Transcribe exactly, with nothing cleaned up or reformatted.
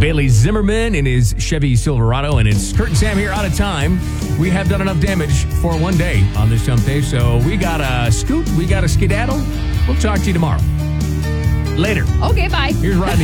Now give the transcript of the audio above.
Bailey Zimmerman in his Chevy Silverado, and it's Kurt and Sam here out of time. We have done enough damage for one day on this hump day, so we got a scoot, we got a skedaddle. We'll talk to you tomorrow. Later. Okay, bye. Here's Rodney.